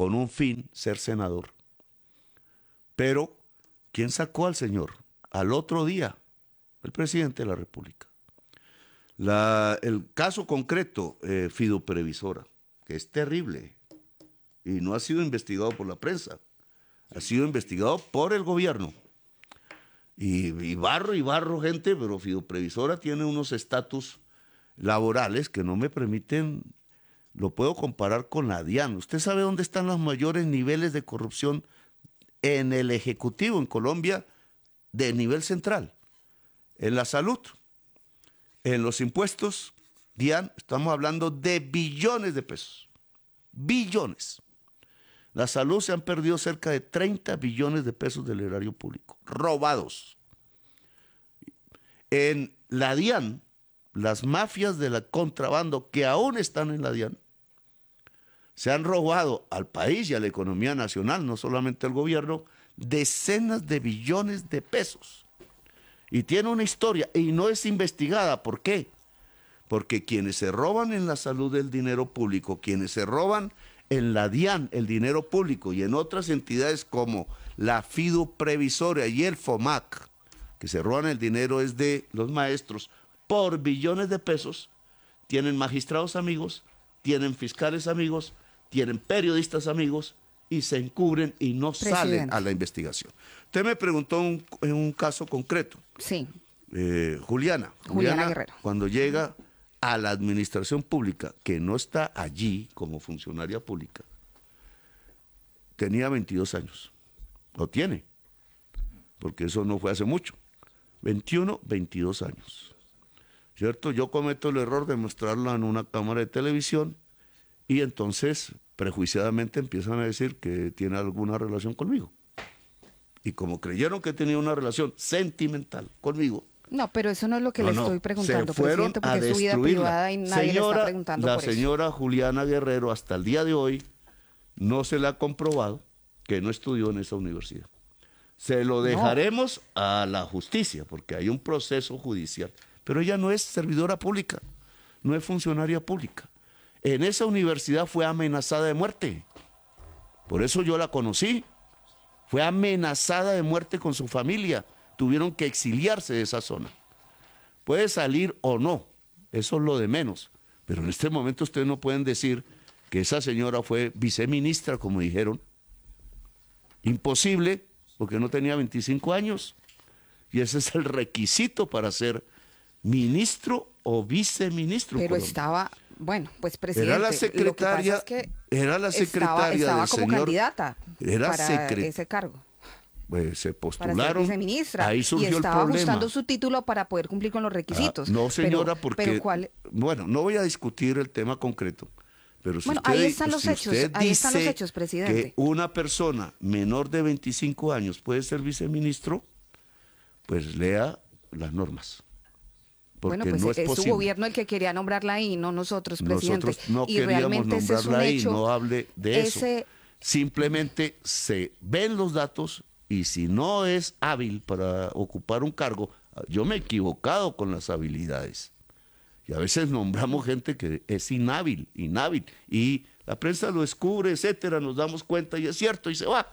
con un fin, ser senador. Pero, ¿quién sacó al señor? Al otro día, el presidente de la República. El caso concreto, Fiduprevisora, que es terrible y no ha sido investigado por la prensa, ha sido investigado por el gobierno. Y barro gente, pero Fiduprevisora tiene unos estatus laborales que no me permiten, lo puedo comparar con la DIAN. ¿Usted sabe dónde están los mayores niveles de corrupción en el Ejecutivo en Colombia de nivel central? En la salud, en los impuestos, DIAN, estamos hablando de billones de pesos. Billones. La salud se han perdido cerca de 30 billones de pesos del erario público, robados. En la DIAN, las mafias de la contrabando que aún están en la DIAN, se han robado al país y a la economía nacional, no solamente al gobierno, decenas de billones de pesos. Y tiene una historia y no es investigada. ¿Por qué? Porque quienes se roban en la salud el dinero público, quienes se roban en la DIAN el dinero público y en otras entidades como la Fiduprevisora y el FOMAC, que se roban el dinero es de los maestros por billones de pesos, tienen magistrados amigos, tienen fiscales amigos, tienen periodistas amigos y se encubren y no salen a la investigación. Usted me preguntó en un caso concreto. Sí. Juliana Guerrero. Cuando llega a la administración pública, que no está allí como funcionaria pública, tenía 22 años. Lo tiene, porque eso no fue hace mucho. 21, 22 años. ¿Cierto? Yo cometo el error de mostrarla en una cámara de televisión y entonces prejuiciadamente empiezan a decir que tiene alguna relación conmigo. Y como creyeron que tenía una relación sentimental conmigo. No, pero eso no es lo que le estoy preguntando, presidente, porque es su vida privada y nadie le está preguntando por eso. La señora Juliana Guerrero hasta el día de hoy no se le ha comprobado que no estudió en esa universidad. Se lo dejaremos a la justicia, porque hay un proceso judicial. Pero ella no es servidora pública, no es funcionaria pública. En esa universidad fue amenazada de muerte. Por eso yo la conocí. Fue amenazada de muerte con su familia. Tuvieron que exiliarse de esa zona. Puede salir o no, eso es lo de menos. Pero en este momento ustedes no pueden decir que esa señora fue viceministra, como dijeron. Imposible, porque no tenía 25 años. Y ese es el requisito para ser ministro o viceministro. Pero estaba, bueno, pues presidente, era la secretaria, era la secretaria estaba del como señor, candidata era para ese cargo. Pues se postularon, para ser viceministra, ahí surgió y estaba el problema. ajustando su título para poder cumplir con los requisitos. No, señora, porque, bueno, no voy a discutir el tema concreto, pero si bueno, usted, ahí están los hechos, ahí están los hechos, presidente. Que una persona menor de 25 años puede ser viceministro, pues lea las normas. Bueno, pues no es su gobierno el que quería nombrarla ahí, no nosotros, presidente. Nosotros no y queríamos realmente nombrarla ahí, hecho, no hable de eso. Simplemente se ven los datos y si no es hábil para ocupar un cargo, yo me he equivocado con las habilidades. Y a veces nombramos gente que es inhábil, y la prensa lo descubre, etcétera, nos damos cuenta y es cierto, y se va.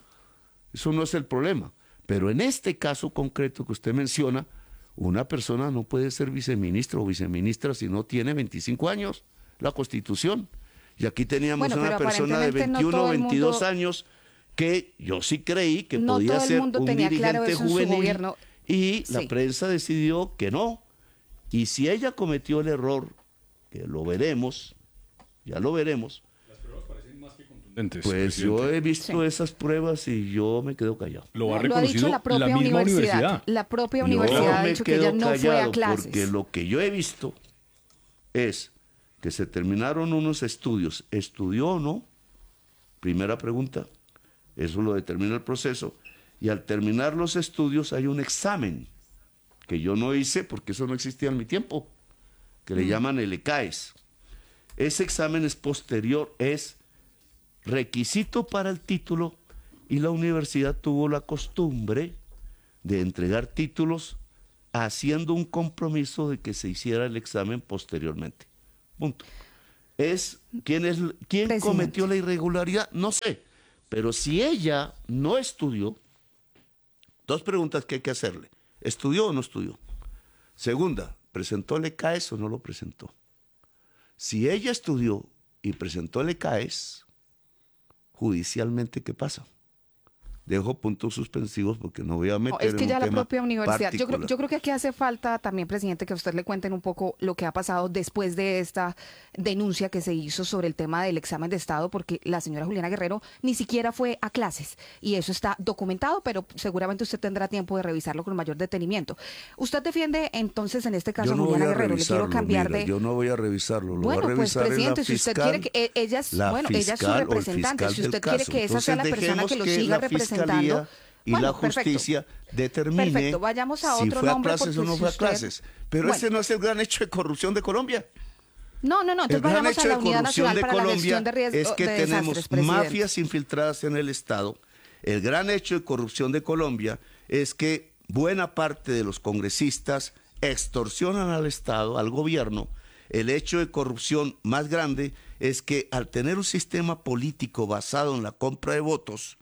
Eso no es el problema. Pero en este caso concreto que usted menciona, una persona no puede ser viceministro o viceministra si no tiene 25 años, la Constitución. Y aquí teníamos una persona de 21 o 22 años que yo sí creí que podía ser un dirigente juvenil y la prensa decidió que no. Y si ella cometió el error, que lo veremos, ya lo veremos, las pruebas parecen más que contundentes, pues presidente. yo he visto esas pruebas y yo me quedo callado. Lo ha dicho la propia misma universidad. La propia universidad ha dicho que ella no fue a clases. Porque lo que yo he visto es que se terminaron unos estudios. ¿Estudió o no? Primera pregunta. Eso lo determina el proceso. Y al terminar los estudios hay un examen que yo no hice porque eso no existía en mi tiempo, que le llaman el ECAES. Ese examen es posterior, es requisito para el título y la universidad tuvo la costumbre de entregar títulos haciendo un compromiso de que se hiciera el examen posteriormente. Punto. ¿Quién cometió la irregularidad? No sé. Pero si ella no estudió, dos preguntas que hay que hacerle. ¿Estudió o no estudió? Segunda, ¿presentó el ECAES o no lo presentó? Si ella estudió y presentó el ECAES, judicialmente, ¿qué pasa? Dejo puntos suspensivos porque no voy a meter es que en ya un la tema propia universidad. Yo creo que aquí hace falta también, presidente, que a usted le cuenten un poco lo que ha pasado después de esta denuncia que se hizo sobre el tema del examen de Estado, porque la señora Juliana Guerrero ni siquiera fue a clases y eso está documentado, pero seguramente usted tendrá tiempo de revisarlo con mayor detenimiento. Usted defiende entonces en este caso a Juliana Guerrero. Le quiero cambiar de... Yo no voy a revisarlo, lo bueno, va a revisar pues presidente, si usted quiere que ella es su representante, si usted quiere que esa sea la persona que lo siga representando. Y la justicia determine si fue a clases o no fue a clases. Pero ese no es el gran hecho de corrupción de Colombia. No, entonces vayamos a la Unidad Nacional para la Gestión de Riesgos. Es que tenemos mafias infiltradas en el Estado. El gran hecho de corrupción de Colombia es que buena parte de los congresistas extorsionan al Estado, al gobierno. El hecho de corrupción más grande es que al tener un sistema político basado en la compra de votos,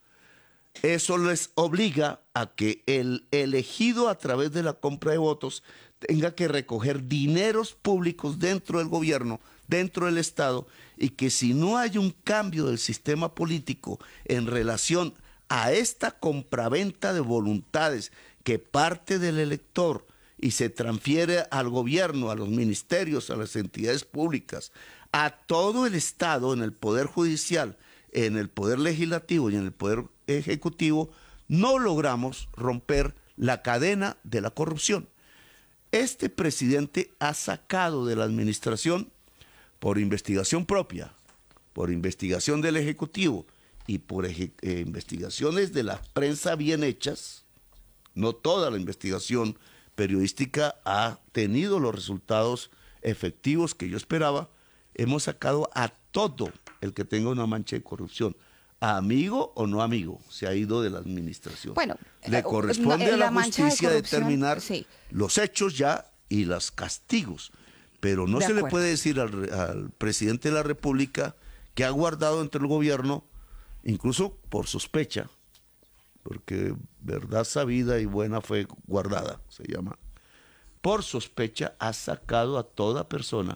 eso les obliga a que el elegido a través de la compra de votos tenga que recoger dineros públicos dentro del gobierno, dentro del Estado, y que si no hay un cambio del sistema político en relación a esta compraventa de voluntades que parte del elector y se transfiere al gobierno, a los ministerios, a las entidades públicas, a todo el Estado, en el Poder Judicial, en el Poder Legislativo y en el Poder Ejecutivo, no logramos romper la cadena de la corrupción. Este presidente ha sacado de la administración, por investigación propia, por investigación del Ejecutivo y por investigaciones de la prensa bien hechas, no toda la investigación periodística ha tenido los resultados efectivos que yo esperaba, hemos sacado a todo el que tenga una mancha de corrupción, amigo o no amigo, se ha ido de la administración. Bueno, le corresponde a la justicia determinar los hechos ya y los castigos, pero no se le puede decir al presidente de la República que ha guardado entre el gobierno, incluso por sospecha, porque verdad sabida y buena fe guardada, se llama, por sospecha ha sacado a toda persona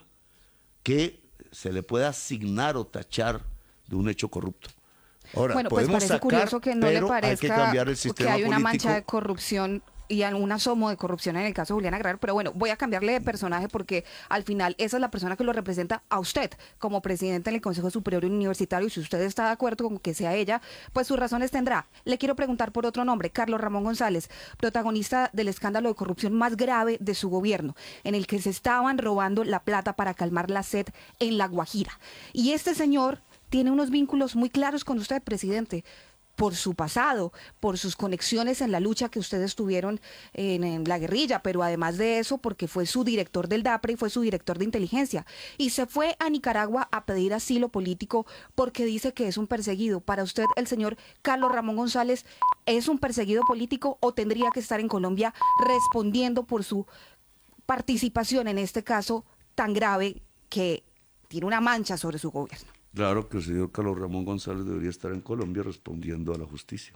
que se le pueda asignar o tachar de un hecho corrupto. Ahora, bueno, pues parece curioso que no le parezca hay que cambiar el sistema que hay una político. mancha de corrupción y un asomo de corrupción en el caso de Juliana Guerrero, pero bueno, voy a cambiarle de personaje porque al final esa es la persona que lo representa a usted como presidente del Consejo Superior Universitario, y si usted está de acuerdo con que sea ella, pues sus razones tendrá. Le quiero preguntar por otro nombre, Carlos Ramón González, protagonista del escándalo de corrupción más grave de su gobierno, en el que se estaban robando la plata para calmar la sed en La Guajira. Y este señor tiene unos vínculos muy claros con usted, presidente, por su pasado, por sus conexiones en la lucha que ustedes tuvieron en la guerrilla, pero además de eso, porque fue su director del DAPRE y fue su director de inteligencia. Y se fue a Nicaragua a pedir asilo político porque dice que es un perseguido. ¿Para usted, el señor Carlos Ramón González, es un perseguido político o tendría que estar en Colombia respondiendo por su participación en este caso tan grave que tiene una mancha sobre su gobierno? Claro que el señor Carlos Ramón González debería estar en Colombia respondiendo a la justicia.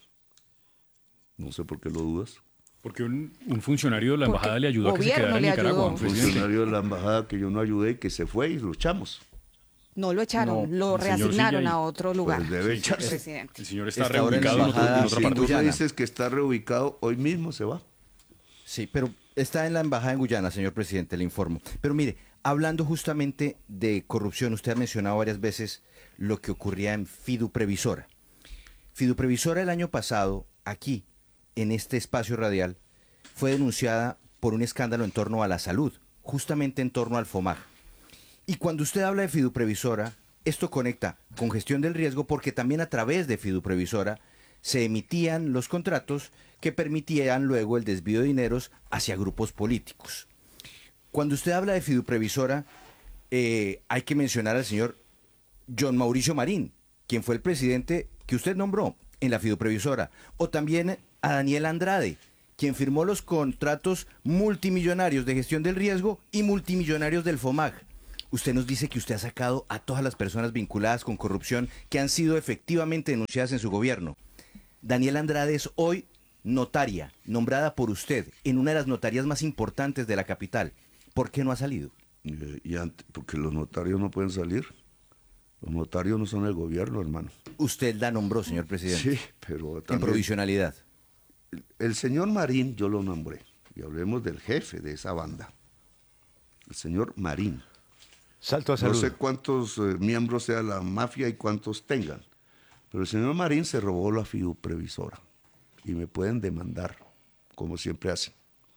No sé por qué lo dudas. Porque un funcionario de la embajada le ayudó a que se quedara en Nicaragua. Un funcionario de la embajada que yo no ayudé y que se fue y lo echamos. No lo echaron, lo reasignaron a otro lugar. Pues debe echarse. Presidente. El señor está reubicado en otra parte. Si tú me dices que está reubicado, hoy mismo se va. Sí, pero está en la embajada en Guyana, señor presidente, le informo. Pero mire, hablando justamente de corrupción, usted ha mencionado varias veces lo que ocurría en Fiduprevisora. Fiduprevisora el año pasado, aquí, en este espacio radial, fue denunciada por un escándalo en torno a la salud, justamente en torno al FOMAG. Y cuando usted habla de Fiduprevisora, esto conecta con gestión del riesgo porque también a través de Fiduprevisora se emitían los contratos que permitían luego el desvío de dineros hacia grupos políticos. Cuando usted habla de Fiduprevisora, hay que mencionar al señor John Mauricio Marín, quien fue el presidente que usted nombró en la Fiduprevisora, o también a Daniel Andrade, quien firmó los contratos multimillonarios de gestión del riesgo y multimillonarios del FOMAG. Usted nos dice que usted ha sacado a todas las personas vinculadas con corrupción que han sido efectivamente denunciadas en su gobierno. Daniela Andrade es hoy notaria, nombrada por usted en una de las notarías más importantes de la capital. ¿Por qué no ha salido? Porque los notarios no pueden salir. Los notarios no son el gobierno, hermano. Usted la nombró, señor presidente. Sí, pero también... En provisionalidad. El señor Marín yo lo nombré. Y hablemos del jefe de esa banda. El señor Marín. Salto a salud. No sé cuántos miembros sea la mafia y cuántos tengan. Pero el señor Marín se robó la fiduprevisora. Y me pueden demandar, como siempre hacen.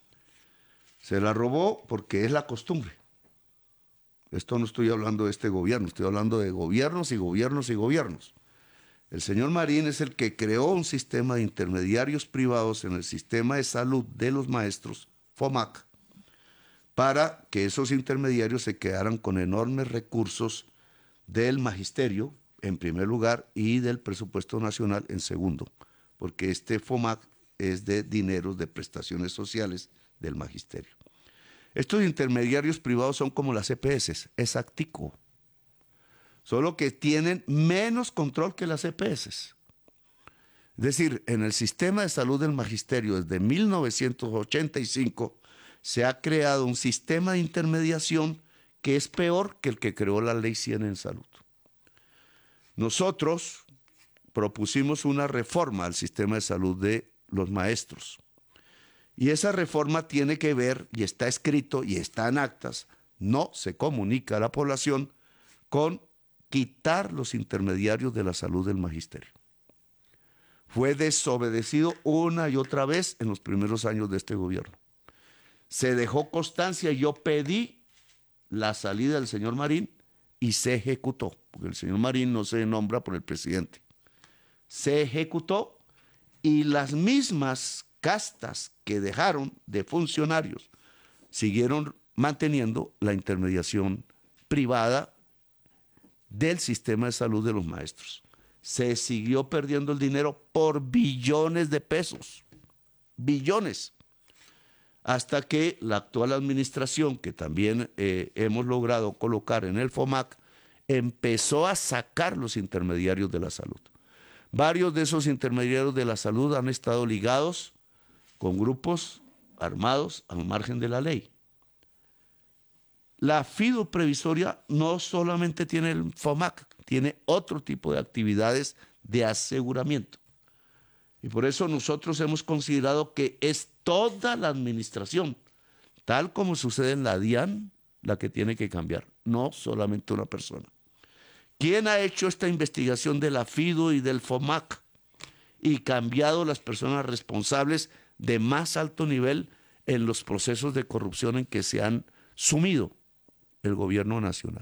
Se la robó porque es la costumbre. Esto no estoy hablando de este gobierno, estoy hablando de gobiernos y gobiernos y gobiernos. El señor Marín es el que creó un sistema de intermediarios privados en el sistema de salud de los maestros, FOMAC, para que esos intermediarios se quedaran con enormes recursos del magisterio, en primer lugar, y del presupuesto nacional, en segundo, porque este FOMAC es de dineros de prestaciones sociales del magisterio. Estos intermediarios privados son como las EPS, exactico, solo que tienen menos control que las EPS. Es decir, en el sistema de salud del magisterio desde 1985 se ha creado un sistema de intermediación que es peor que el que creó la Ley 100 en salud. Nosotros propusimos una reforma al sistema de salud de los maestros. Y esa reforma tiene que ver, y está escrito, y está en actas, no se comunica a la población, con quitar los intermediarios de la salud del magisterio. Fue desobedecido una y otra vez en los primeros años de este gobierno. Se dejó constancia y yo pedí la salida del señor Marín y se ejecutó, porque el señor Marín no se nombra por el presidente. Se ejecutó y las mismas castas que dejaron de funcionarios siguieron manteniendo la intermediación privada del sistema de salud de los maestros. Se siguió perdiendo el dinero por billones de pesos, billones, hasta que la actual administración, que también hemos logrado colocar en el FOMAC, empezó a sacar los intermediarios de la salud. Varios de esos intermediarios de la salud han estado ligados con grupos armados al margen de la ley. La fiduprevisoria no solamente tiene el FOMAC, tiene otro tipo de actividades de aseguramiento. Y por eso nosotros hemos considerado que es toda la administración, tal como sucede en la DIAN, la que tiene que cambiar, no solamente una persona. ¿Quién ha hecho esta investigación de la FIDU y del FOMAC y cambiado las personas responsables de más alto nivel en los procesos de corrupción en que se han sumido el gobierno nacional?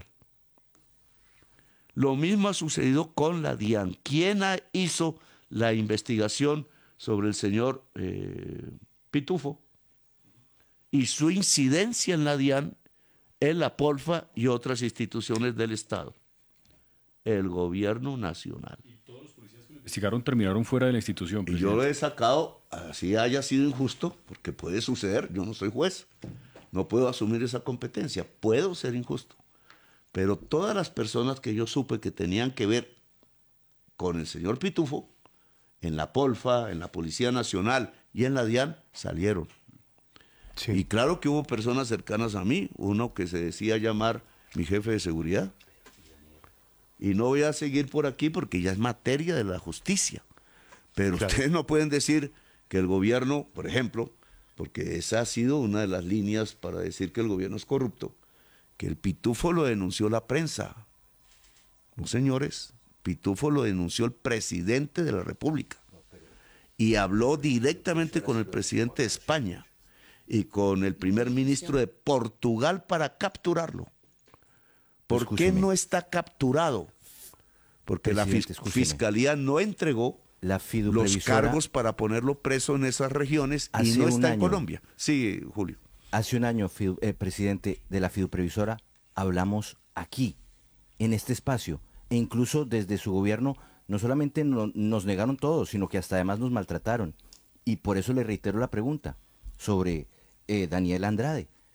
Lo mismo ha sucedido con la DIAN. ¿Quién hizo la investigación sobre el señor Pitufo y su incidencia en la DIAN, en la Polfa y otras instituciones del Estado? El gobierno nacional. Y todos los policías que lo investigaron terminaron fuera de la institución, presidente. Y yo lo he sacado, así haya sido injusto, porque puede suceder, yo no soy juez, no puedo asumir esa competencia, puedo ser injusto. Pero todas las personas que yo supe que tenían que ver con el señor Pitufo, en la Polfa, en la Policía Nacional y en la DIAN, salieron. Sí. Y claro que hubo personas cercanas a mí, uno que se decía llamar mi jefe de seguridad. Y no voy a seguir por aquí porque ya es materia de la justicia. Pero claro, ustedes no pueden decir que el gobierno, por ejemplo, porque esa ha sido una de las líneas para decir que el gobierno es corrupto, que el Pitufo lo denunció la prensa. No, señores, Pitufo lo denunció el presidente de la República. Y habló directamente con el presidente de España y con el primer ministro de Portugal para capturarlo. ¿Por qué no está capturado? Porque la Fiscalía no entregó los cargos para ponerlo preso en esas regiones y no está en Colombia. Sí, Julio. Hace un año, presidente, de la fiduprevisora, hablamos aquí, en este espacio, e incluso desde su gobierno, no solamente nos negaron todo, sino que hasta además nos maltrataron. Y por eso le reitero la pregunta sobre Daniela Andrade.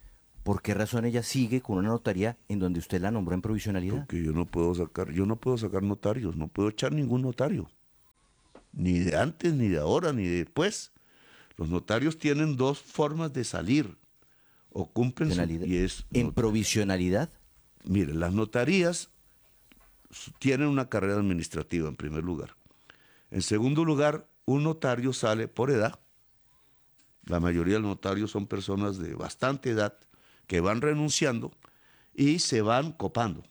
¿por qué razón ella sigue con una notaría en donde usted la nombró en provisionalidad? Porque yo no puedo sacar notarios, no puedo echar ningún notario. Ni de antes, ni de ahora, ni de después. Los notarios tienen dos formas de salir. O cumplen ¿En provisionalidad? Mire, las notarías tienen una carrera administrativa en primer lugar. En segundo lugar, un notario sale por edad. La mayoría de los notarios son personas de bastante edad que van renunciando y se van copando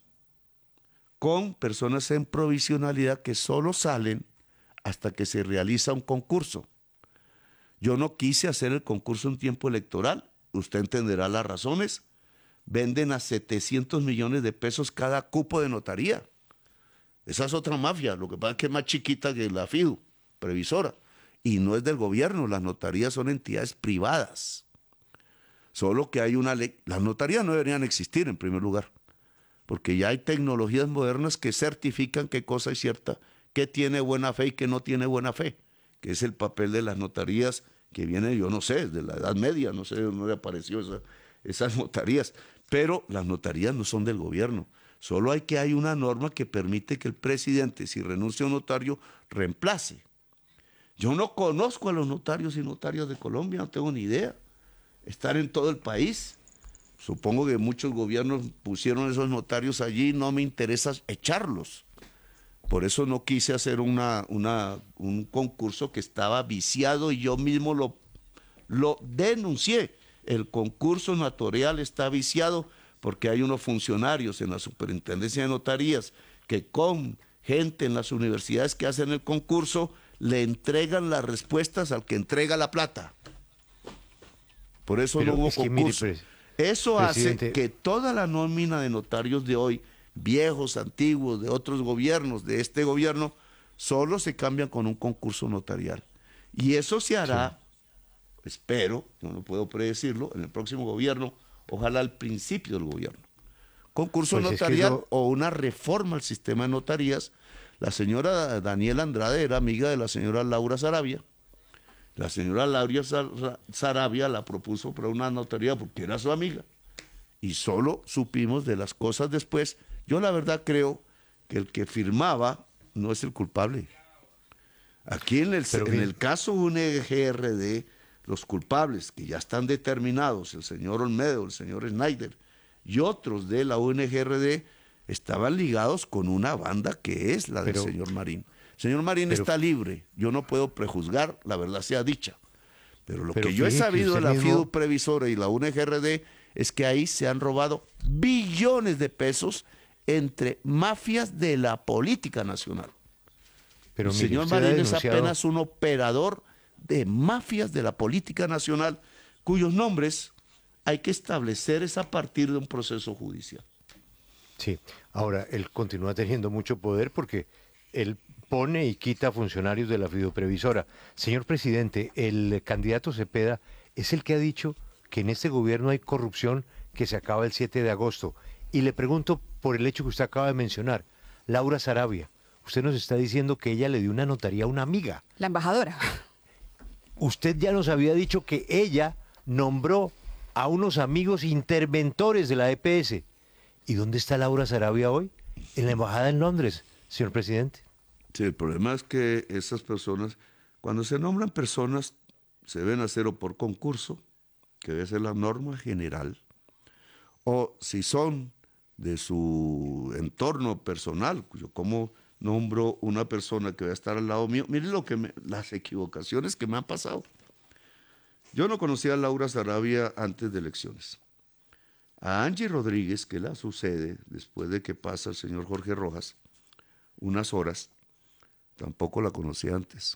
con personas en provisionalidad que solo salen hasta que se realiza un concurso. Yo no quise hacer el concurso en tiempo electoral, usted entenderá las razones. Venden a 700 millones de pesos cada cupo de notaría. Esa es otra mafia, lo que pasa es que es más chiquita que la FIDU, previsora, y no es del gobierno, las notarías son entidades privadas. Solo que hay una ley, las notarías no deberían existir en primer lugar, porque ya hay tecnologías modernas que certifican qué cosa es cierta, qué tiene buena fe y qué no tiene buena fe, que es el papel de las notarías que viene, yo no sé, de la Edad Media, no sé de dónde apareció esas notarías, pero las notarías no son del gobierno. Solo hay una norma que permite que el presidente, si renuncia a un notario, reemplace. Yo no conozco a los notarios y notarias de Colombia, no tengo ni idea. Están en todo el país. Supongo que muchos gobiernos pusieron esos notarios allí y no me interesa echarlos. Por eso no quise hacer un concurso que estaba viciado y yo mismo lo denuncié. El concurso notarial está viciado porque hay unos funcionarios en la superintendencia de notarías que con gente en las universidades que hacen el concurso le entregan las respuestas al que entrega la plata. Por eso Pero no hubo es que, concurso. mire, Eso presidente, hace que toda la nómina de notarios de hoy, viejos, antiguos, de otros gobiernos, de este gobierno, solo se cambian con un concurso notarial. Y eso se hará, espero, yo no puedo predecirlo, en el próximo gobierno, ojalá al principio del gobierno. Concurso Pues notarial o una reforma al sistema de notarías. La señora Daniela Andrade era amiga de la señora Laura Sarabia. La señora Laura Sarabia la propuso para una notaría porque era su amiga. Y solo supimos de las cosas después. Yo la verdad creo que el que firmaba no es el culpable. Aquí en el caso UNGRD, los culpables que ya están determinados, el señor Olmedo, el señor Schneider y otros de la UNGRD, estaban ligados con una banda que es la del señor Marín. El señor Marín está libre, yo no puedo prejuzgar, la verdad sea dicha. Pero lo que yo he sabido de la FIDU Previsora y la UNGRD es que ahí se han robado billones de pesos entre mafias de la política nacional. Pero el señor Marín es apenas un operador de mafias de la política nacional cuyos nombres hay que establecer es a partir de un proceso judicial. Sí, ahora él continúa teniendo mucho poder porque él pone y quita funcionarios de la fiduprevisora. Señor presidente, el candidato Cepeda es el que ha dicho que en este gobierno hay corrupción que se acaba el 7 de agosto. Y le pregunto por el hecho que usted acaba de mencionar, Laura Sarabia, usted nos está diciendo que ella le dio una notaría a una amiga. La embajadora. Usted ya nos había dicho que ella nombró a unos amigos interventores de la EPS. ¿Y dónde está Laura Sarabia hoy? En la embajada en Londres, señor presidente. Sí, el problema es que esas personas, cuando se nombran personas, se deben hacer o por concurso, que debe ser la norma general, o si son de su entorno personal, yo como nombro una persona que va a estar al lado mío, miren las equivocaciones que me han pasado. Yo no conocía a Laura Sarabia antes de elecciones. A Angie Rodríguez, que la sucede después de que pasa el señor Jorge Rojas, unas horas, tampoco la conocí antes.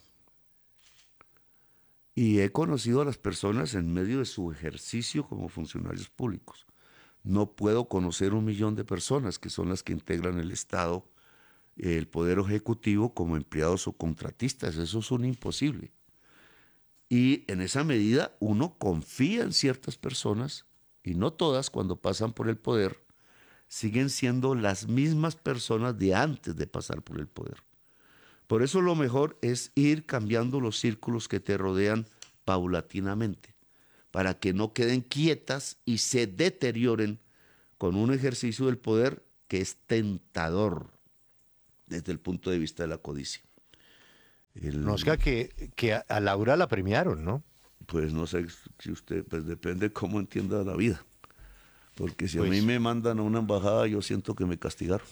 Y he conocido a las personas en medio de su ejercicio como funcionarios públicos. No puedo conocer 1 millón de personas que son las que integran el Estado, el Poder Ejecutivo, como empleados o contratistas. Eso es un imposible. Y en esa medida uno confía en ciertas personas, y no todas cuando pasan por el poder, siguen siendo las mismas personas de antes de pasar por el poder. Por eso lo mejor es ir cambiando los círculos que te rodean paulatinamente. para que no queden quietas y se deterioren con un ejercicio del poder que es tentador desde el punto de vista de la codicia. No, es que a Laura la premiaron, ¿no? Pues no sé si usted, pues depende cómo entienda la vida. Porque si Pues, a mí me mandan a una embajada, yo siento que me castigaron.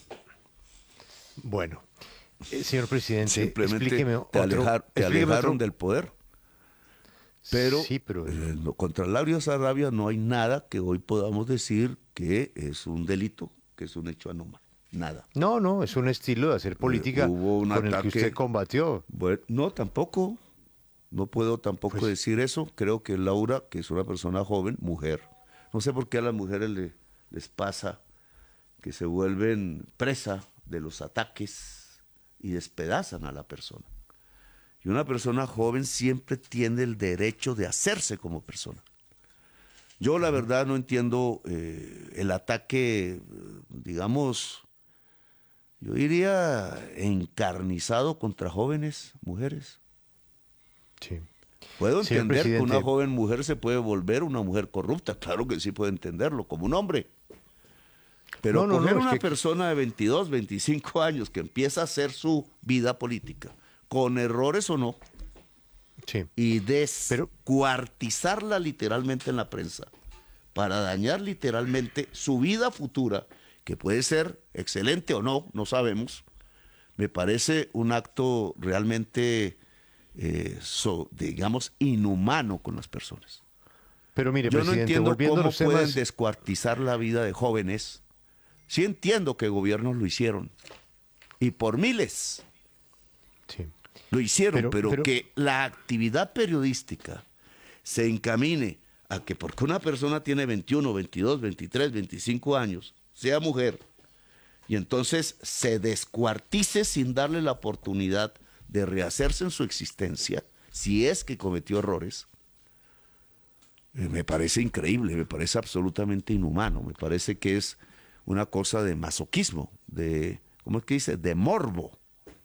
Bueno, señor presidente, Simplemente explíqueme te explíqueme alejaron otro- del poder. Pero, Sí, pero contra Laura Sarabia no hay nada que hoy podamos decir que es un delito, que es un hecho anómalo. Nada. no, es un estilo de hacer política hubo un con el que ataque. usted combatió. Bueno, no, tampoco. No puedo tampoco Pues- decir eso. Creo que Laura, que es una persona joven, mujer, no sé por qué a las mujeres les pasa que se vuelven presa de los ataques y despedazan a la persona. Y una persona joven siempre tiene el derecho de hacerse como persona. Yo la verdad no entiendo el ataque, digamos, yo diría encarnizado contra jóvenes, mujeres. Sí. Puedo Señor entender que presidente. una joven mujer se puede volver una mujer corrupta, claro que sí puedo entenderlo, como un hombre. Pero No, coger es una que- persona de 22, 25 años que empieza a hacer su vida política, con errores o no, Sí. y Pero- descuartizarla literalmente en la prensa, para dañar literalmente su vida futura, que puede ser excelente o no, no sabemos, me parece un acto realmente, digamos, inhumano con las personas. Pero mire, Yo no presidente, entiendo volviendo a cómo los pueden temas, descuartizar la vida de jóvenes. Sí entiendo que gobiernos lo hicieron, y por miles sí. lo hicieron, Pero- pero que la actividad periodística se encamine a que porque una persona tiene 21, 22, 23, 25 años, sea mujer, y entonces se descuartice sin darle la oportunidad de rehacerse en su existencia, si es que cometió errores, me parece increíble, me parece absolutamente inhumano, me parece que es una cosa de masoquismo, de, ¿cómo es que dice?, de morbo,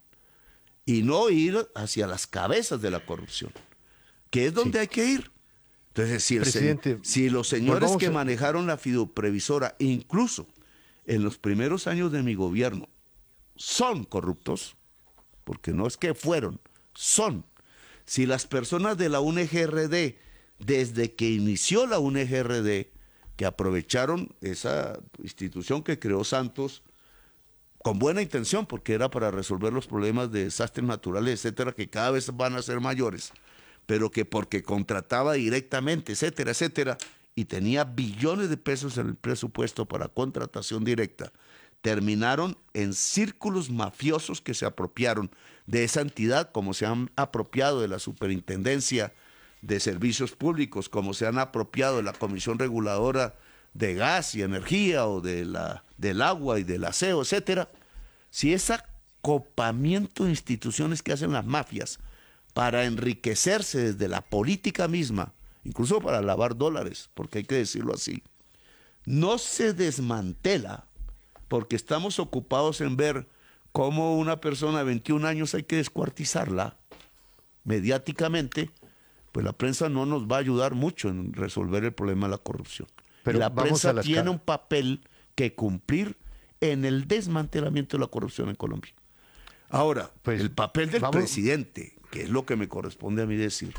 y no ir hacia las cabezas de la corrupción, que es donde Sí. hay que ir. Entonces, Presidente, si los señores volvamos que a- manejaron la fiduprevisora, incluso en los primeros años de mi gobierno, son corruptos, porque no es que fueron, son. Si las personas de la UNGRD, desde que inició la UNGRD, que aprovecharon esa institución que creó Santos, con buena intención, porque era para resolver los problemas de desastres naturales, etcétera, que cada vez van a ser mayores, pero que porque contrataba directamente, etcétera, etcétera, y tenía billones de pesos en el presupuesto para contratación directa, terminaron en círculos mafiosos que se apropiaron de esa entidad, como se han apropiado de la Superintendencia de Servicios Públicos, como se han apropiado de la Comisión Reguladora de Gas y Energía o del agua y del aseo, etcétera. Si ese acopamiento de instituciones que hacen las mafias para enriquecerse desde la política misma, incluso para lavar dólares, porque hay que decirlo así, no se desmantela porque estamos ocupados en ver cómo una persona de 21 años hay que descuartizarla mediáticamente, pues la prensa no nos va a ayudar mucho en resolver el problema de la corrupción. Pero Y la vamos prensa a las tiene ca- un papel que cumplir en el desmantelamiento de la corrupción en Colombia. Ahora, Pues, el papel del vamos- presidente, que es lo que me corresponde a mí decir,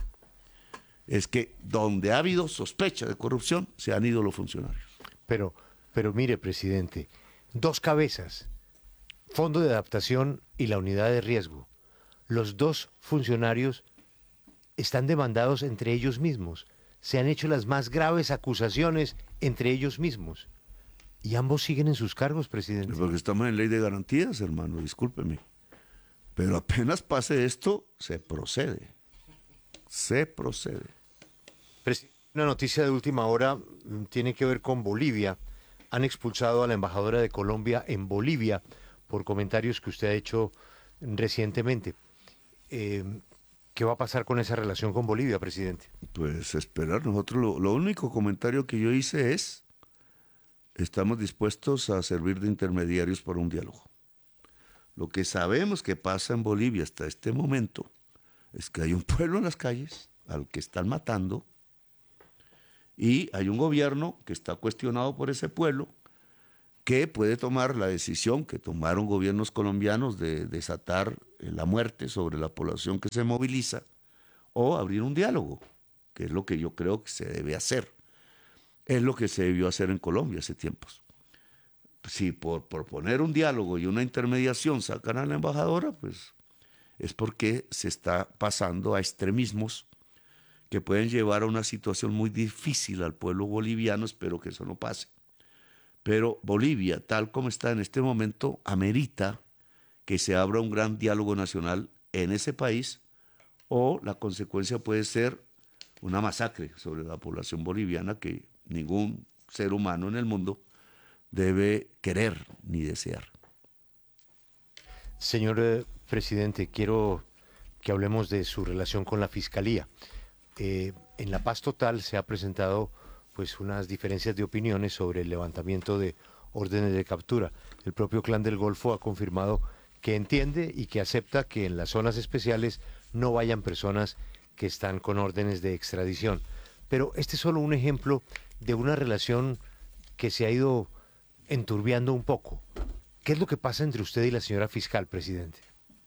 es que donde ha habido sospecha de corrupción, se han ido los funcionarios. Pero mire, presidente, dos cabezas, Fondo de Adaptación y la Unidad de Riesgo. Los dos funcionarios están demandados entre ellos mismos. Se han hecho las más graves acusaciones entre ellos mismos. Y ambos siguen en sus cargos, presidente. Porque estamos en ley de garantías, hermano, discúlpeme. Pero apenas pase esto, se procede. Se procede. Una noticia de última hora tiene que ver con Bolivia. Han expulsado a la embajadora de Colombia en Bolivia por comentarios que usted ha hecho recientemente. ¿Qué va a pasar con esa relación con Bolivia, presidente? Pues esperar. Nosotros lo único comentario que yo hice es, estamos dispuestos a servir de intermediarios para un diálogo. Lo que sabemos que pasa en Bolivia hasta este momento es que hay un pueblo en las calles al que están matando Y hay un gobierno que está cuestionado por ese pueblo, que puede tomar la decisión que tomaron gobiernos colombianos de desatar la muerte sobre la población que se moviliza, o abrir un diálogo, que es lo que yo creo que se debe hacer. Es lo que se debió hacer en Colombia hace tiempos. Si por proponer un diálogo y una intermediación sacan a la embajadora, pues es porque se está pasando a extremismos que pueden llevar a una situación muy difícil al pueblo boliviano. Espero que eso no pase. Pero Bolivia, tal como está en este momento, amerita que se abra un gran diálogo nacional en ese país, o la consecuencia puede ser una masacre sobre la población boliviana que ningún ser humano en el mundo debe querer ni desear. Señor presidente, quiero que hablemos de su relación con la Fiscalía. En La Paz Total se ha presentado pues unas diferencias de opiniones sobre el levantamiento de órdenes de captura. El propio Clan del Golfo ha confirmado que entiende y que acepta que en las zonas especiales no vayan personas que están con órdenes de extradición. Pero este es solo un ejemplo de una relación que se ha ido enturbiando un poco. ¿Qué es lo que pasa entre usted y la señora fiscal, presidente?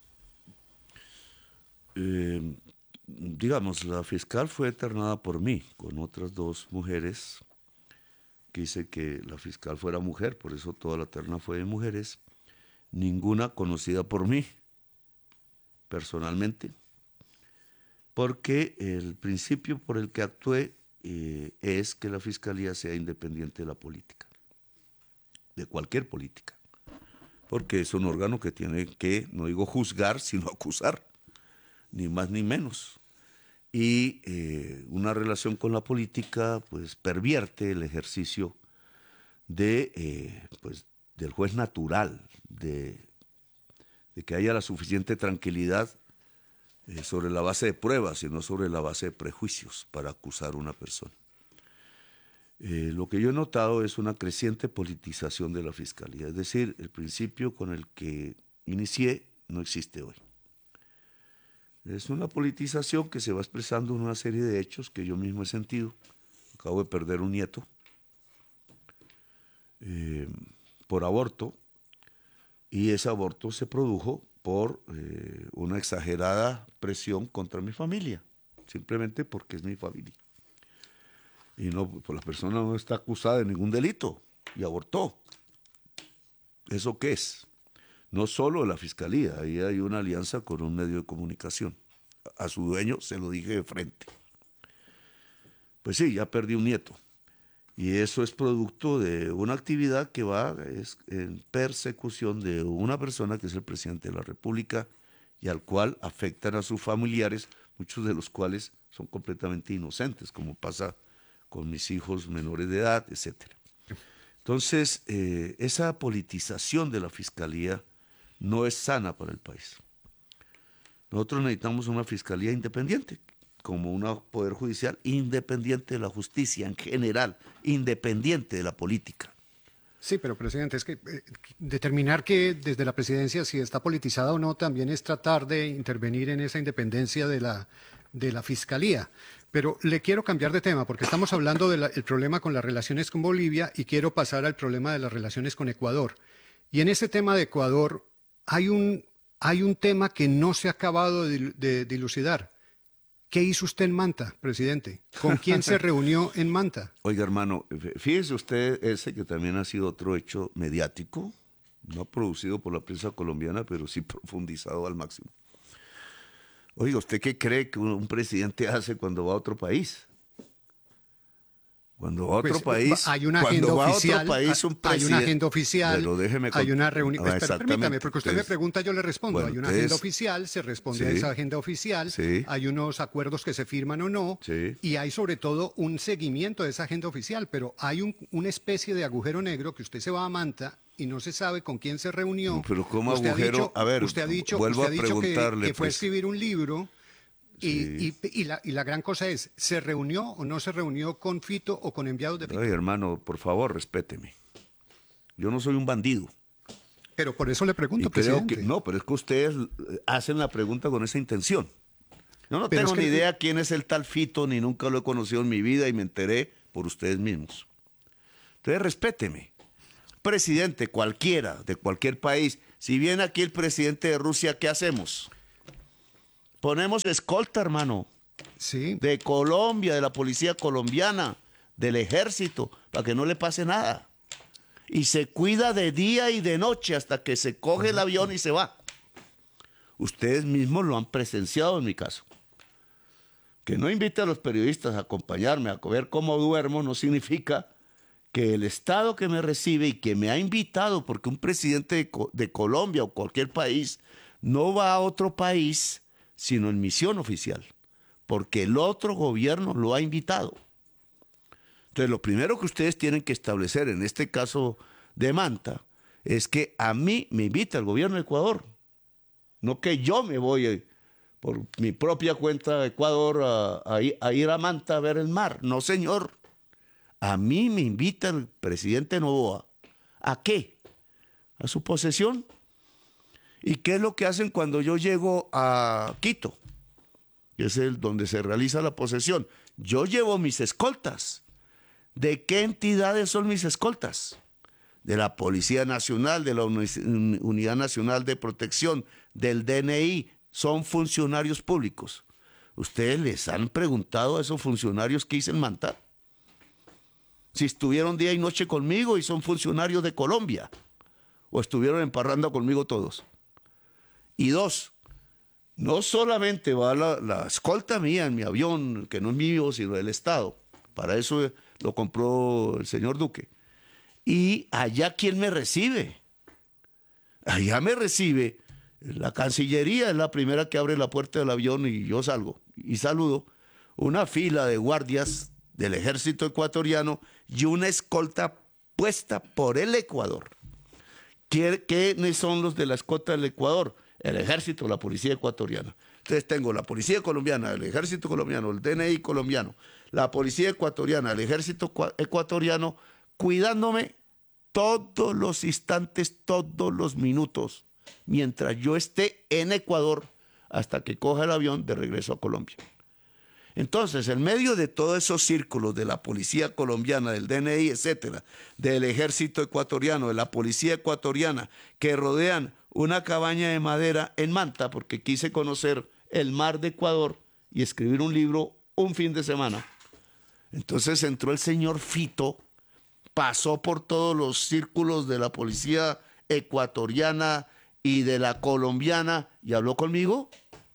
Digamos, la fiscal fue eternada por mí, con otras dos mujeres. Quise que la fiscal fuera mujer, por eso toda la terna fue de mujeres. Ninguna conocida por mí, personalmente, porque el principio por el que actué es que la fiscalía sea independiente de la política, de cualquier política, porque es un órgano que tiene que, no digo juzgar, sino acusar, ni más ni menos. Y una relación con la política pues pervierte el ejercicio de, del juez natural, de que haya la suficiente tranquilidad sobre la base de pruebas y no sobre la base de prejuicios para acusar a una persona. Lo que yo he notado es una creciente politización de la Fiscalía, es decir, el principio con el que inicié no existe hoy. Es una politización que se va expresando en una serie de hechos que yo mismo he sentido. Acabo de perder un nieto por aborto, y ese aborto se produjo por una exagerada presión contra mi familia, simplemente porque es mi familia. Y no, pues la persona no está acusada de ningún delito y abortó. ¿Eso qué es? No solo la fiscalía, ahí hay una alianza con un medio de comunicación. A su dueño se lo dije de frente. Pues sí, ya perdí un nieto. Y eso es producto de una actividad que va en persecución de una persona que es el presidente de la República y al cual afectan a sus familiares, muchos de los cuales son completamente inocentes, como pasa con mis hijos menores de edad, etcétera. Entonces, esa politización de la Fiscalía no es sana para el país. Nosotros necesitamos una Fiscalía independiente, como un poder judicial independiente de la justicia en general, independiente de la política. Sí, pero presidente, es que determinar que desde la presidencia si está politizada o no también es tratar de intervenir en esa independencia de la Fiscalía. Pero le quiero cambiar de tema porque estamos hablando del problema con las relaciones con Bolivia y quiero pasar al problema de las relaciones con Ecuador. Y en ese tema de Ecuador hay un tema que no se ha acabado de dilucidar. ¿Qué hizo usted en Manta, presidente? ¿Con quién se reunió en Manta? Oiga, hermano, fíjese usted ese que también ha sido otro hecho mediático, no producido por la prensa colombiana, pero sí profundizado al máximo. Oiga, ¿usted qué cree que un presidente hace cuando va a otro país? Cuando va a otro país, hay una agenda oficial, hay una agenda oficial, hay una reunión. Permítame, porque usted me pregunta, yo le respondo. Bueno, hay una agenda oficial, se responde a esa agenda oficial, hay unos acuerdos que se firman o no, y hay sobre todo un seguimiento de esa agenda oficial, pero hay una especie de agujero negro que usted se va a Manta y no se sabe con quién se reunió. Pero ¿cómo agujero? A ver, usted ha dicho que fue a escribir un libro. Y la gran cosa es, ¿se reunió o no se reunió con Fito o con enviados de Fito? Ay, hermano, por favor, respéteme. Yo no soy un bandido. Pero por eso le pregunto, presidente. No, pero es que ustedes hacen la pregunta con esa intención. Yo no tengo ni idea quién es el tal Fito, ni nunca lo he conocido en mi vida y me enteré por ustedes mismos. Entonces, respéteme. Presidente cualquiera, de cualquier país, si viene aquí el presidente de Rusia, ¿qué hacemos? Ponemos escolta, hermano, Sí. de Colombia, de la policía colombiana, del ejército, para que no le pase nada. Y se cuida de día y de noche hasta que se coge el avión y se va. Ustedes mismos lo han presenciado en mi caso. Que no invite a los periodistas a acompañarme a ver cómo duermo no significa que el Estado que me recibe y que me ha invitado, porque un presidente de Colombia o cualquier país no va a otro país sino en misión oficial, porque el otro gobierno lo ha invitado. Entonces, lo primero que ustedes tienen que establecer en este caso de Manta es que a mí me invita el gobierno de Ecuador, no que yo me voy por mi propia cuenta a Ecuador a ir a Manta a ver el mar. No, señor. A mí me invita el presidente Noboa. ¿A qué? A su posesión. ¿Y qué es lo que hacen cuando yo llego a Quito? Que es donde se realiza la posesión. Yo llevo mis escoltas. ¿De qué entidades son mis escoltas? De la Policía Nacional, de la Unidad Nacional de Protección, del DNI. Son funcionarios públicos. ¿Ustedes les han preguntado a esos funcionarios qué hice en Manta? Si estuvieron día y noche conmigo y son funcionarios de Colombia, o estuvieron en parranda conmigo todos. Y dos, no solamente va la escolta mía en mi avión, que no es mío, sino del Estado. Para eso lo compró el señor Duque. Y allá, ¿quién me recibe? Allá me recibe la Cancillería, es la primera que abre la puerta del avión y yo salgo. Y saludo una fila de guardias del ejército ecuatoriano y una escolta puesta por el Ecuador. ¿Quiénes son los de la escolta del Ecuador? El ejército, la policía ecuatoriana. Entonces tengo la policía colombiana, el ejército colombiano, el DNI colombiano, la policía ecuatoriana, el ejército ecuatoriano, cuidándome todos los instantes, todos los minutos, mientras yo esté en Ecuador hasta que coja el avión de regreso a Colombia. Entonces, en medio de todos esos círculos de la policía colombiana, del DNI, etcétera, del ejército ecuatoriano, de la policía ecuatoriana, que rodean una cabaña de madera en Manta, porque quise conocer el mar de Ecuador y escribir un libro un fin de semana. Entonces entró el señor Fito, pasó por todos los círculos de la policía ecuatoriana y de la colombiana y habló conmigo.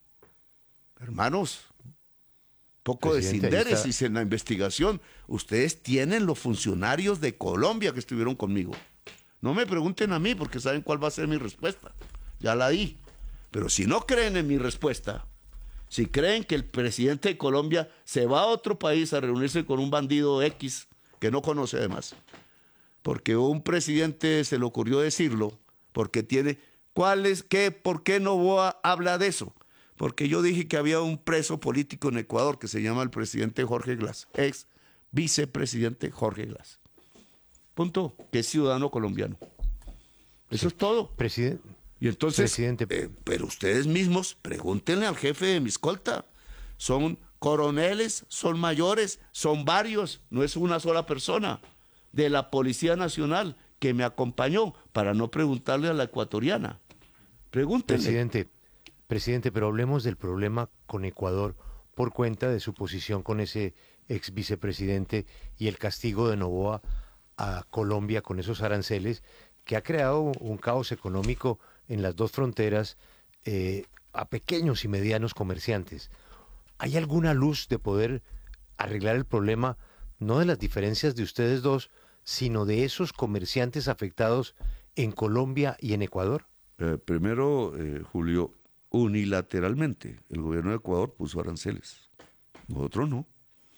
Hermanos, poco de sindéresis en la investigación. Ustedes tienen los funcionarios de Colombia que estuvieron conmigo. No me pregunten a mí porque saben cuál va a ser mi respuesta. Ya la di. Pero si no creen en mi respuesta, si creen que el presidente de Colombia se va a otro país a reunirse con un bandido X que no conoce además, porque un presidente se le ocurrió decirlo, porque tiene... ¿Por qué Noboa habla de eso? Porque yo dije que había un preso político en Ecuador que se llama el presidente Jorge Glass, ex vicepresidente Jorge Glass. Punto. Que es ciudadano colombiano. Eso es todo. Y entonces, pero ustedes mismos pregúntenle al jefe de mi escolta. Son coroneles, son mayores, son varios, no es una sola persona de la Policía Nacional que me acompañó, para no preguntarle a la ecuatoriana. Pregúntenle. Presidente, pero hablemos del problema con Ecuador por cuenta de su posición con ese ex vicepresidente y el castigo de Noboa a Colombia con esos aranceles que ha creado un caos económico en las dos fronteras a pequeños y medianos comerciantes. ¿Hay alguna luz de poder arreglar el problema, no de las diferencias de ustedes dos, sino de esos comerciantes afectados en Colombia y en Ecuador? Primero, Julio, unilateralmente el gobierno de Ecuador puso aranceles. Nosotros no.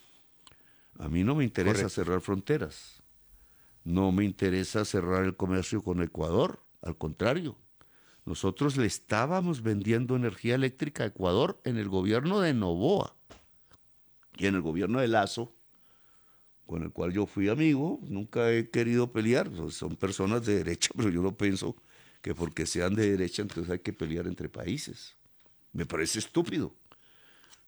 A mí no me interesa cerrar fronteras. No me interesa cerrar el comercio con Ecuador. Al contrario, nosotros le estábamos vendiendo energía eléctrica a Ecuador en el gobierno de Noboa y en el gobierno de Lasso, con el cual yo fui amigo. Nunca he querido pelear. Son personas de derecha, pero yo no pienso que porque sean de derecha entonces hay que pelear entre países. Me parece estúpido.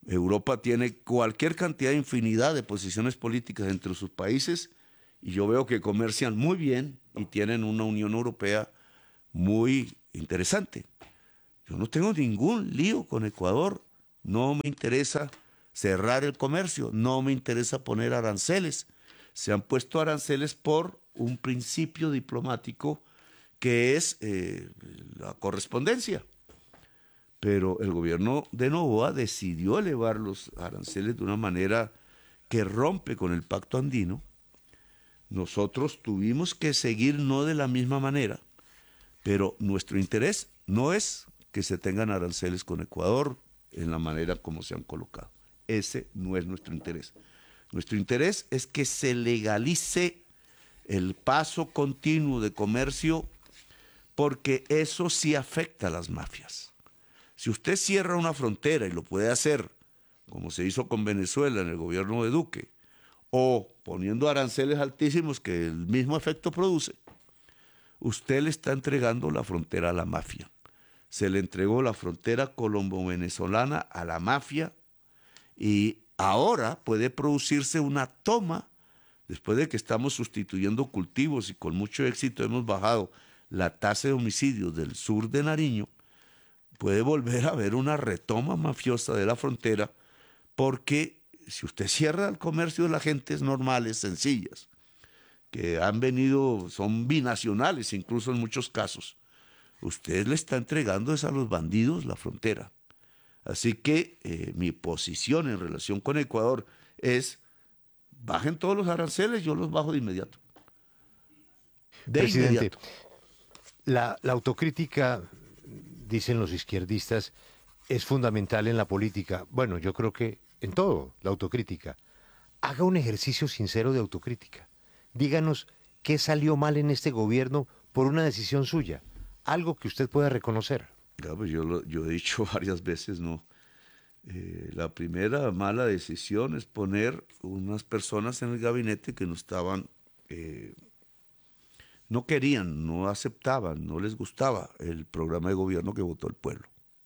Europa tiene cualquier cantidad, infinidad de posiciones políticas entre sus países y yo veo que comercian muy bien y tienen una Unión Europea muy interesante. Yo no tengo ningún lío con Ecuador, no me interesa cerrar el comercio, no me interesa poner aranceles. Se han puesto aranceles por un principio diplomático que es la correspondencia. Pero el gobierno de Noboa decidió elevar los aranceles de una manera que rompe con el pacto andino. Nosotros tuvimos que seguir no de la misma manera, pero nuestro interés no es que se tengan aranceles con Ecuador en la manera como se han colocado. Ese no es nuestro interés. Nuestro interés es que se legalice el paso continuo de comercio porque eso sí afecta a las mafias. Si usted cierra una frontera y lo puede hacer, como se hizo con Venezuela en el gobierno de Duque, o poniendo aranceles altísimos que el mismo efecto produce, usted le está entregando la frontera a la mafia. Se le entregó la frontera colombo-venezolana a la mafia y ahora puede producirse una toma, después de que estamos sustituyendo cultivos y con mucho éxito hemos bajado la tasa de homicidios del sur de Nariño, puede volver a haber una retoma mafiosa de la frontera, porque si usted cierra el comercio de las gentes normales, sencillas, que han venido, son binacionales incluso en muchos casos, usted le está entregando a los bandidos la frontera. Así que mi posición en relación con Ecuador es, bajen todos los aranceles, yo los bajo de inmediato. Presidente, la autocrítica, dicen los izquierdistas, es fundamental en la política. Bueno, yo creo que en todo, la autocrítica. Haga un ejercicio sincero de autocrítica. Díganos qué salió mal en este gobierno por una decisión suya. Algo que usted pueda reconocer. Ya, pues yo he dicho varias veces, ¿no? La primera mala decisión es poner unas personas en el gabinete que no estaban, no querían, no aceptaban, no les gustaba el programa de gobierno que votó el pueblo.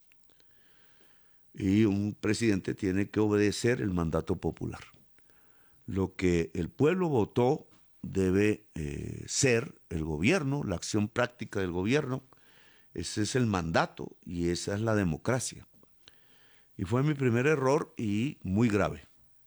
Y un presidente tiene que obedecer el mandato popular. Lo que el pueblo votó debe ser el gobierno, la acción práctica del gobierno. Ese es el mandato y esa es la democracia. Y fue mi primer error y muy grave.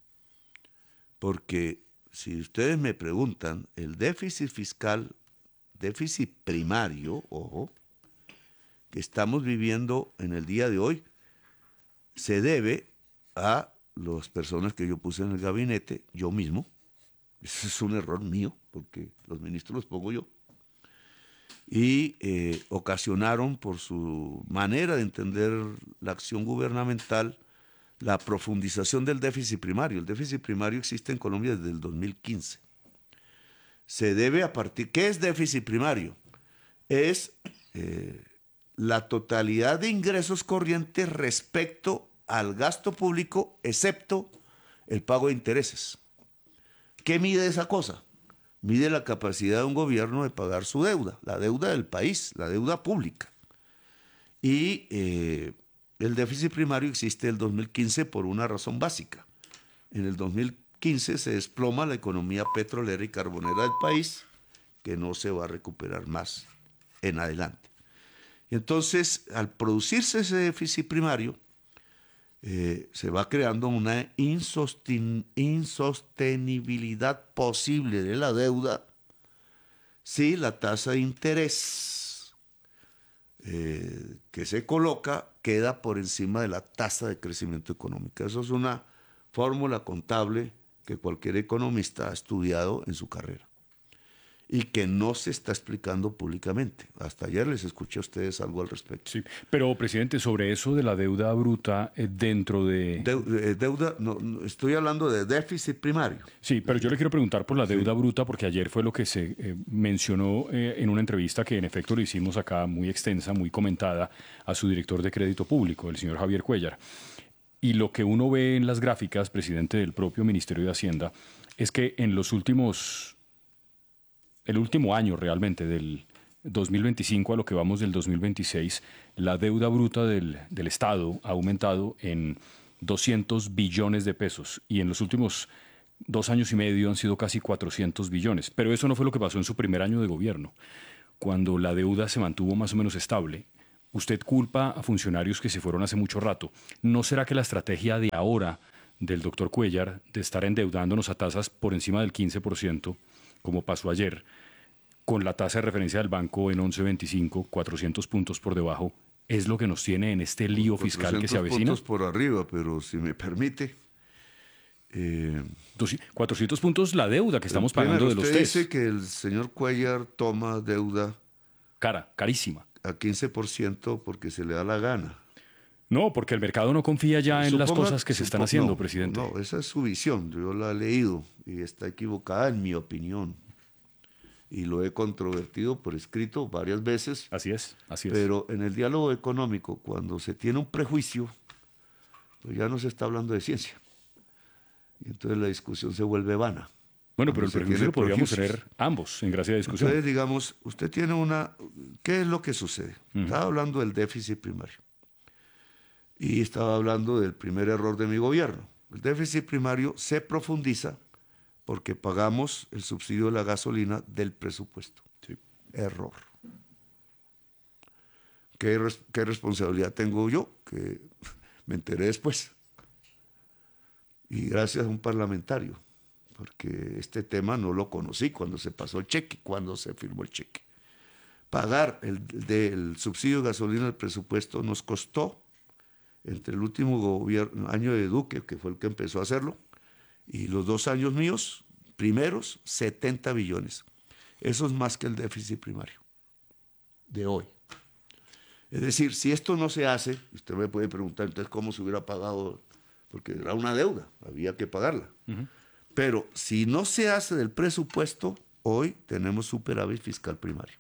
Porque si ustedes me preguntan, el déficit fiscal, déficit primario, ojo, que estamos viviendo en el día de hoy, se debe a las personas que yo puse en el gabinete, yo mismo. Ese es un error mío, porque los ministros los pongo yo. Y ocasionaron, por su manera de entender la acción gubernamental, la profundización del déficit primario. El déficit primario existe en Colombia desde el 2015. Se debe a partir... ¿Qué es déficit primario? Es la totalidad de ingresos corrientes respecto al gasto público, excepto el pago de intereses. ¿Qué mide esa cosa? Mide la capacidad de un gobierno de pagar su deuda, la deuda del país, la deuda pública. Y el déficit primario existe en el 2015 por una razón básica. En el 2015 se desploma la economía petrolera y carbonera del país, que no se va a recuperar más en adelante. Y entonces, al producirse ese déficit primario, se va creando una insostenibilidad posible de la deuda si la tasa de interés que se coloca queda por encima de la tasa de crecimiento económico. Eso es una fórmula contable que cualquier economista ha estudiado en su carrera y que no se está explicando públicamente. Hasta ayer les escuché a ustedes algo al respecto. Sí, pero, presidente, sobre eso de la deuda bruta dentro de... Deuda, no, estoy hablando de déficit primario. Sí, pero yo le quiero preguntar por la deuda bruta, porque ayer fue lo que se mencionó en una entrevista que en efecto le hicimos acá, muy extensa, muy comentada, a su director de crédito público, el señor Javier Cuéllar. Y lo que uno ve en las gráficas, presidente del propio Ministerio de Hacienda, es que en los últimos... el último año realmente, del 2025 a lo que vamos del 2026, la deuda bruta del Estado ha aumentado en 200 billones de pesos y en los últimos 2 años y medio han sido casi 400 billones. Pero eso no fue lo que pasó en su primer año de gobierno, cuando la deuda se mantuvo más o menos estable. Usted culpa a funcionarios que se fueron hace mucho rato. ¿No será que la estrategia de ahora del doctor Cuéllar de estar endeudándonos a tasas por encima del 15%, como pasó ayer, con la tasa de referencia del banco en 11.25, 400 puntos por debajo, es lo que nos tiene en este lío fiscal que se avecina? puntos por arriba, pero si me permite... 400 puntos la deuda que estamos pagando de los usted test. dice que el señor Cuéllar toma deuda carísima. a 15% porque se le da la gana. No, porque el mercado no confía ya en las cosas que se están haciendo, presidente. No, esa es su visión. Yo la he leído y está equivocada en mi opinión. Y lo he controvertido por escrito varias veces. Así es. Pero en el diálogo económico, cuando se tiene un prejuicio, pues ya no se está hablando de ciencia. Y entonces la discusión se vuelve vana. Bueno, pero el prejuicio lo podríamos tener ambos en gracia de discusión. Entonces, digamos, usted tiene una... ¿Qué es lo que sucede? Estaba hablando del déficit primario. Y estaba hablando del primer error de mi gobierno. El déficit primario se profundiza porque pagamos el subsidio de la gasolina del presupuesto. Sí. Error. ¿Qué responsabilidad tengo yo? Que me enteré después. Y gracias a un parlamentario, porque este tema no lo conocí cuando se pasó el cheque, cuando se firmó el cheque. Pagar el subsidio de gasolina del presupuesto nos costó, entre el último año de Duque, que fue el que empezó a hacerlo, y los 2 años míos, primeros, 70 billones. Eso es más que el déficit primario de hoy. Es decir, si esto no se hace, usted me puede preguntar entonces cómo se hubiera pagado, porque era una deuda, había que pagarla. Pero si no se hace del presupuesto, hoy tenemos superávit fiscal primario.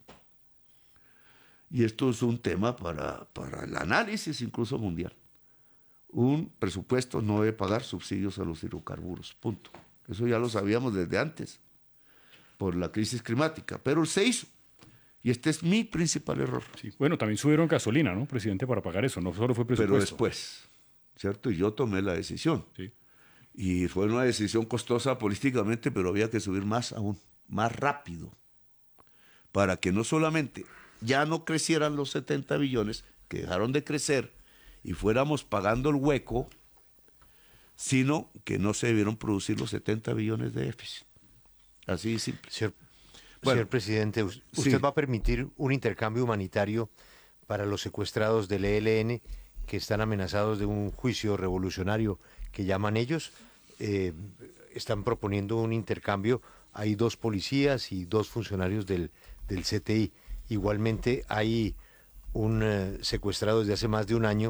Y esto es un tema para el análisis incluso mundial. Un presupuesto no debe pagar subsidios a los hidrocarburos, punto. Eso ya lo sabíamos desde antes, por la crisis climática, pero se hizo. Y este es mi principal error. Sí. Bueno, también subieron gasolina, ¿no, presidente, para pagar eso? No solo fue presupuesto. Pero después, ¿cierto? Y yo tomé la decisión. Sí. Y fue una decisión costosa políticamente, pero había que subir más aún, más rápido, para que no solamente ya no crecieran los 70 billones, que dejaron de crecer, y fuéramos pagando el hueco, sino que no se debieron producir los 70 billones de déficit. Así de simple. Señor presidente, ¿usted sí. va a permitir un intercambio humanitario para los secuestrados del ELN que están amenazados de un juicio revolucionario que llaman ellos? Están proponiendo un intercambio. Hay 2 policías y 2 funcionarios del CTI. Igualmente hay un secuestrado desde hace más de un año